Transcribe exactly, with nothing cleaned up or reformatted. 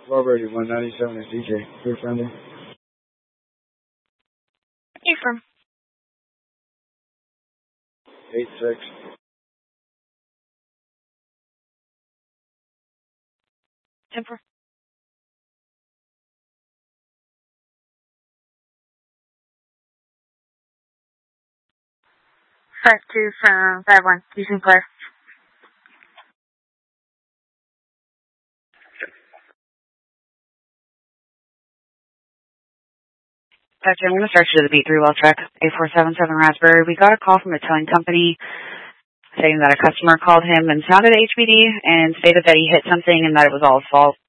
Flowbird one ninety-seven is D J. Clear friendly. Affirm. eight six. Temper. Five two from five one. Houston Clear. Gotcha. I'm going to start you to the B three well track, A four seven seven Raspberry. We got a call from a towing company saying that a customer called him and sounded H B D and stated that he hit something and that it was all his fault.